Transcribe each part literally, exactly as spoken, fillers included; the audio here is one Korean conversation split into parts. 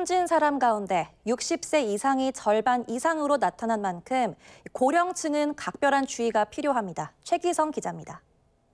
숨진 사람 가운데 육십 세 이상이 절반 이상으로 나타난 만큼 고령층은 각별한 주의가 필요합니다. 최기성 기자입니다.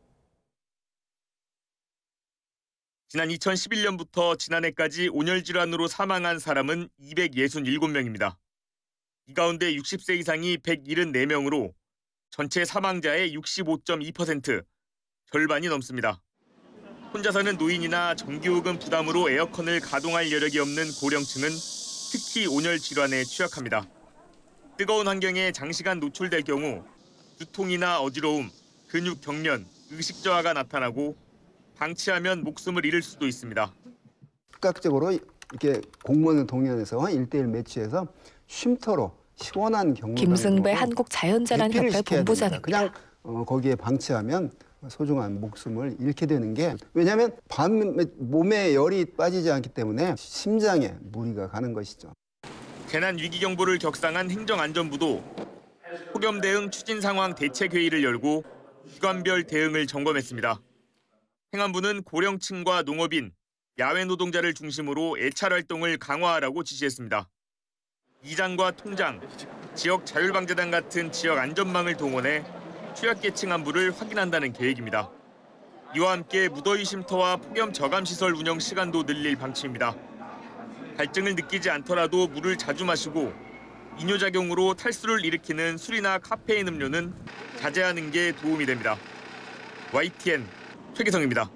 지난 이천십일 년부터 지난해까지 온열 질환으로 사망한 사람은 이백육십칠 명입니다. 이 가운데 육십 세 이상이 백칠십사 명으로 전체 사망자의 육십오 점 이 퍼센트, 절반이 넘습니다. 혼자 사는 노인이나 전기요금 부담으로 에어컨을 가동할 여력이 없는 고령층은 특히 온열 질환에 취약합니다. 뜨거운 환경에 장시간 노출될 경우 두통이나 어지러움, 근육 경련, 의식 저하가 나타나고 방치하면 목숨을 잃을 수도 있습니다. 즉각적으로 이렇게 공무원 동의원에서 일대일 매치해서 쉼터로 시원한 경로 김승배 한국자연재난협회 본부장입니다. 그냥 어, 거기에 방치하면 소중한 목숨을 잃게 되는 게, 왜냐하면 밤 몸에 열이 빠지지 않기 때문에 심장에 무리가 가는 것이죠. 재난위기경보를 격상한 행정안전부도 폭염 대응 추진 상황 대책회의를 열고 기관별 대응을 점검했습니다. 행안부는 고령층과 농업인, 야외 노동자를 중심으로 애찰 활동을 강화하라고 지시했습니다. 이장과 통장, 지역 자율방재단 같은 지역 안전망을 동원해 취약계층 안부를 확인한다는 계획입니다. 이와 함께 무더위 쉼터와 폭염 저감시설 운영 시간도 늘릴 방침입니다. 갈증을 느끼지 않더라도 물을 자주 마시고 이뇨작용으로 탈수를 일으키는 술이나 카페인 음료는 자제하는 게 도움이 됩니다. 와이티엔 최기성입니다.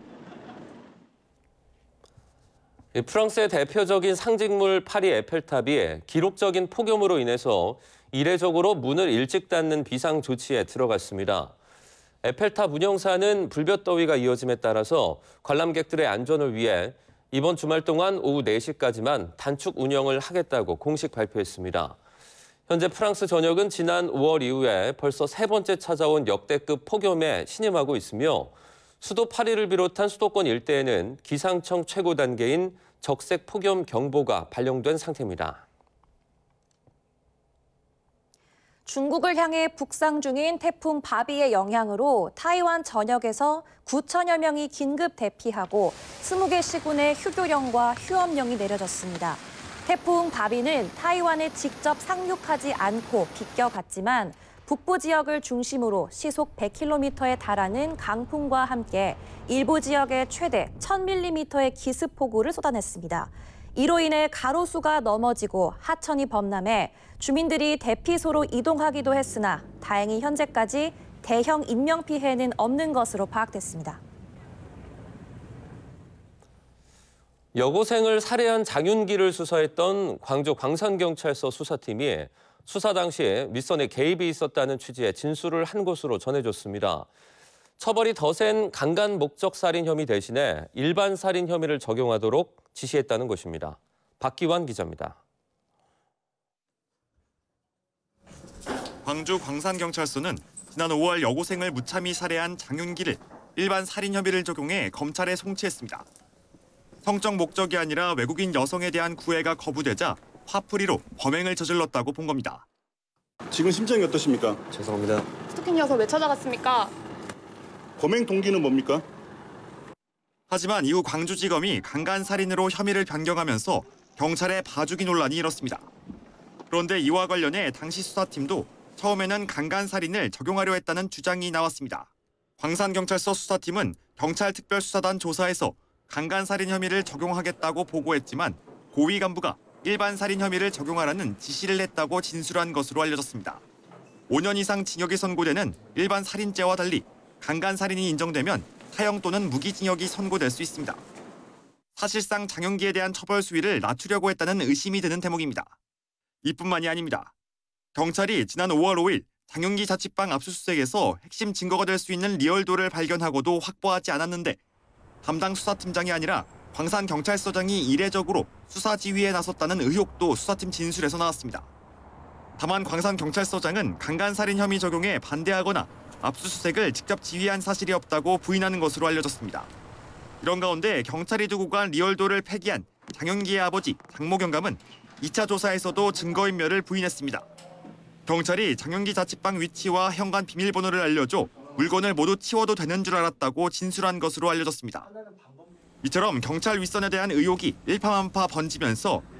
프랑스의 대표적인 상징물 파리 에펠탑이 기록적인 폭염으로 인해서 이례적으로 문을 일찍 닫는 비상 조치에 들어갔습니다. 에펠탑 운영사는 불볕더위가 이어짐에 따라서 관람객들의 안전을 위해 이번 주말 동안 오후 네 시까지만 단축 운영을 하겠다고 공식 발표했습니다. 현재 프랑스 전역은 지난 오월 이후에 벌써 세 번째 찾아온 역대급 폭염에 신임하고 있으며 수도 파리를 비롯한 수도권 일대에는 기상청 최고 단계인 적색 폭염 경보가 발령된 상태입니다. 중국을 향해 북상 중인 태풍 바비의 영향으로 타이완 전역에서 구천여 명이 긴급 대피하고 스무 개 시군의 휴교령과 휴업령이 내려졌습니다. 태풍 바비는 타이완에 직접 상륙하지 않고 비껴갔지만 북부 지역을 중심으로 시속 백 킬로미터에 달하는 강풍과 함께 일부 지역에 최대 천 밀리미터의 기습폭우를 쏟아냈습니다. 이로 인해 가로수가 넘어지고 하천이 범람해 주민들이 대피소로 이동하기도 했으나 다행히 현재까지 대형 인명피해는 없는 것으로 파악됐습니다. 여고생을 살해한 장윤기를 수사했던 광주 광산경찰서 수사팀이 수사 당시 윗선에 개입이 있었다는 취지의 진술을 한 것으로 전해졌습니다. 처벌이 더 센 강간 목적 살인 혐의 대신에 일반 살인 혐의를 적용하도록 지시했다는 것입니다. 박기환 기자입니다. 광주 광산경찰서는 지난 오월 여고생을 무참히 살해한 장윤기를 일반 살인 혐의를 적용해 검찰에 송치했습니다. 성적 목적이 아니라 외국인 여성에 대한 구애가 거부되자 화풀이로 범행을 저질렀다고 본 겁니다. 지금 심정이 어떠십니까? 죄송합니다. 스토킹이어서 왜 찾아갔습니까? 범행 동기는 뭡니까? 하지만 이후 광주지검이 강간살인으로 혐의를 변경하면서 경찰의 봐주기 논란이 일었습니다. 그런데 이와 관련해 당시 수사팀도 처음에는 강간살인을 적용하려 했다는 주장이 나왔습니다. 광산경찰서 수사팀은 경찰특별수사단 조사에서 강간살인 혐의를 적용하겠다고 보고했지만 고위 간부가 일반 살인 혐의를 적용하라는 지시를 했다고 진술한 것으로 알려졌습니다. 오 년 이상 징역이 선고되는 일반 살인죄와 달리 강간살인이 인정되면 사형 또는 무기징역이 선고될 수 있습니다. 사실상 장윤기에 대한 처벌 수위를 낮추려고 했다는 의심이 드는 대목입니다. 이뿐만이 아닙니다. 경찰이 지난 오월 오일 장윤기 자취방 압수수색에서 핵심 증거가 될 수 있는 리얼도를 발견하고도 확보하지 않았는데 담당 수사팀장이 아니라 광산경찰서장이 이례적으로 수사 지휘에 나섰다는 의혹도 수사팀 진술에서 나왔습니다. 다만 광산경찰서장은 강간살인 혐의 적용에 반대하거나 압수수색을 직접 지휘한 사실이 없다고 부인하는 것으로 알려졌습니다. 이런 가운데 경찰이 두고 간 리얼도를 폐기한 장윤기의 아버지 장모 경감은 이 차 조사에서도 증거인멸을 부인했습니다. 경찰이 장윤기 자취방 위치와 현관 비밀번호를 알려줘 물건을 모두 치워도 되는 줄 알았다고 진술한 것으로 알려졌습니다. 이처럼 경찰 윗선에 대한 의혹이 일파만파 번지면서